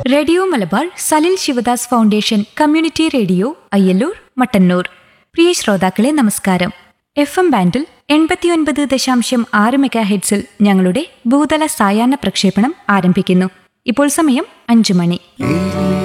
Radio Malabar Salil Sivadas foundation community radio Ayyallur Mattannur. പ്രിയ ശ്രോതാക്കളെ നമസ്കാരം. FM ബാൻഡിൽ 89.6 മെഗാഹെഡ്സിൽ ഞങ്ങളുടെ ഭൂതല സായാഹ്ന പ്രക്ഷേപണം ആരംഭിക്കുന്നു. ഇപ്പോൾ സമയം 5 മണി.